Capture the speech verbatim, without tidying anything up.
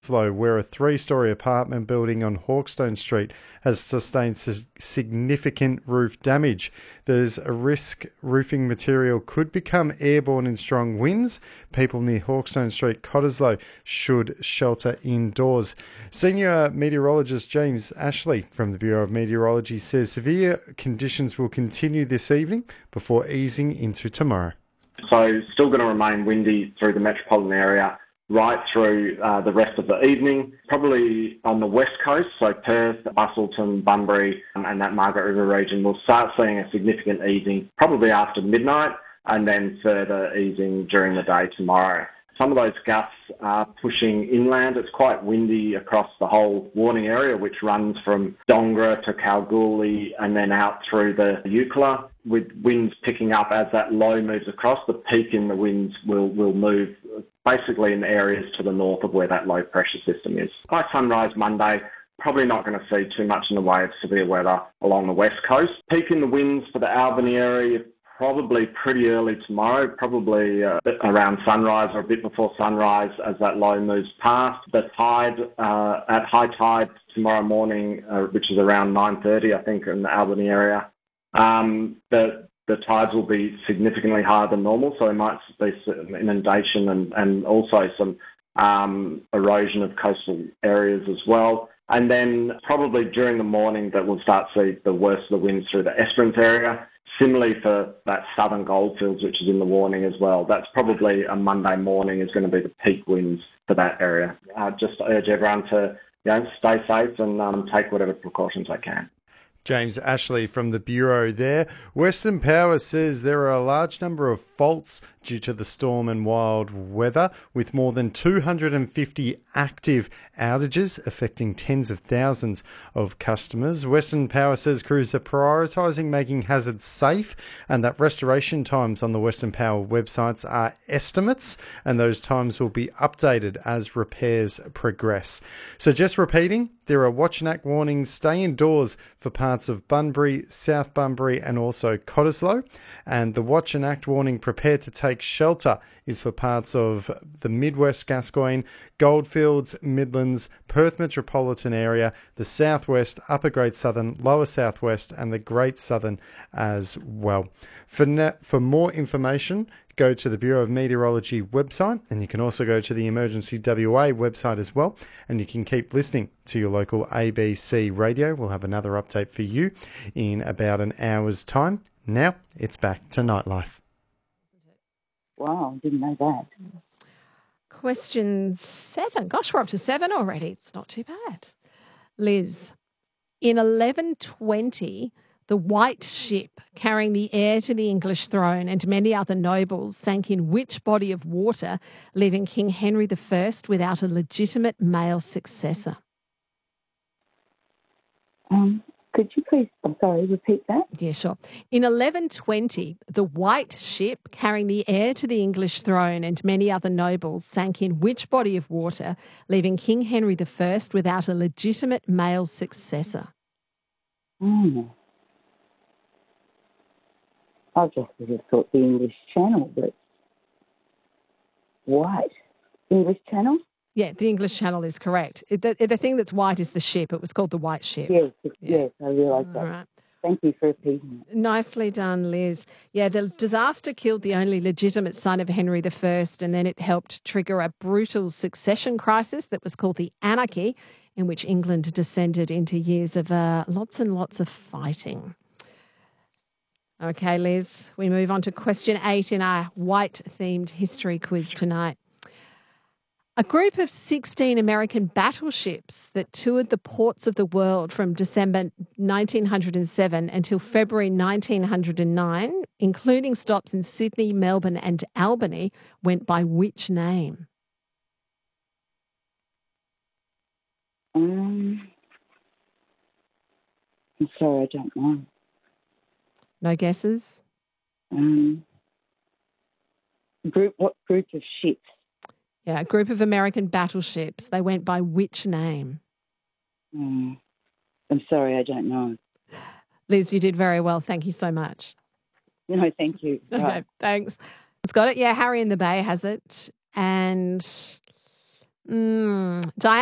Cottesloe, where a three-storey apartment building on Hawkstone Street has sustained significant roof damage. There's a risk roofing material could become airborne in strong winds. People near Hawkstone Street, Cottesloe, should shelter indoors. Senior meteorologist James Ashley from the Bureau of Meteorology says severe conditions will continue this evening before easing into tomorrow. So still going to remain windy through the metropolitan area right through uh, the rest of the evening. Probably on the west coast, so Perth, Busselton, Bunbury um, and that Margaret River region, we'll start seeing a significant easing probably after midnight and then further easing during the day tomorrow. Some of those gusts are pushing inland. It's quite windy across the whole warning area, which runs from Dongra to Kalgoorlie and then out through the Eucla, with winds picking up as that low moves across. The peak in the winds will, will move basically in areas to the north of where that low pressure system is. By sunrise Monday, probably not going to see too much in the way of severe weather along the west coast. Peak in the winds for the Albany area, probably pretty early tomorrow, probably uh, around sunrise or a bit before sunrise as that low moves past. The tide, uh, at high tide tomorrow morning, uh, which is around nine thirty, I think, in the Albany area, um, the the tides will be significantly higher than normal, so there might be some inundation and, and also some um, erosion of coastal areas as well. And then probably during the morning that we'll start to see the worst of the winds through the Esperance area. Similarly for that southern goldfields, which is in the warning as well. That's probably a Monday morning is going to be the peak winds for that area. Uh, just urge everyone to you know, stay safe and um, take whatever precautions they can. James Ashley from the Bureau there. Western Power says there are a large number of faults due to the storm and wild weather, with more than two hundred fifty active outages affecting tens of thousands of customers. Western Power says crews are prioritising making hazards safe and that restoration times on the Western Power websites are estimates and those times will be updated as repairs progress. So just repeating, there are watch and act warnings, stay indoors for parts of Bunbury, South Bunbury and also Cottesloe. And the watch and act warning, prepare to take shelter, is for parts of the Midwest Gascoyne, Goldfields, Midlands, Perth metropolitan area, the Southwest, Upper Great Southern, Lower Southwest and the Great Southern as well. For, na- for more information, go to the Bureau of Meteorology website, and you can also go to the Emergency W A website as well, and you can keep listening to your local A B C radio. We'll have another update for you in about an hour's time. Now it's back to Nightlife. Wow, didn't know that. Question seven. Gosh, we're up to seven already. It's not too bad. Liz, in eleven twenty, the White Ship, carrying the heir to the English throne and many other nobles, sank in which body of water, leaving King Henry the First without a legitimate male successor? Um, could you please, I'm sorry, repeat that? Yeah, sure. In eleven twenty, the White Ship, carrying the heir to the English throne and many other nobles, sank in which body of water, leaving King Henry the First without a legitimate male successor? Hmm. I just would have thought the English Channel, but white. English Channel? Yeah, the English Channel is correct. It, the, the thing that's white is the ship. It was called the White Ship. Yes, yeah. yes, I realise that. All right. Thank you for repeating it. Nicely done, Liz. Yeah, the disaster killed the only legitimate son of Henry the First, and then it helped trigger a brutal succession crisis that was called the Anarchy, in which England descended into years of uh, lots and lots of fighting. Okay, Liz, we move on to question eight in our white-themed history quiz tonight. A group of sixteen American battleships that toured the ports of the world from December nineteen oh seven until February nineteen oh nine, including stops in Sydney, Melbourne and Albany, went by which name? Um, I'm sorry, I don't know. No guesses? Um, group, what group of ships? Yeah, a group of American battleships. They went by which name? Um, I'm sorry, I don't know. Liz, you did very well. Thank you so much. No, thank you. Okay, Right. thanks. It's got it. Yeah, Harry in the Bay has it. And mm, Diane